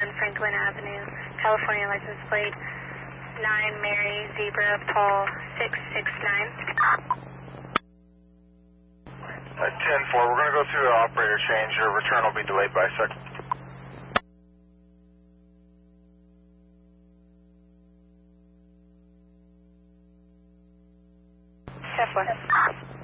Franklin Avenue, California, license plate 9 Mary Zebra Paul 669. 10-4, we're going to go through an operator change. Your return will be delayed by a second. Step 1.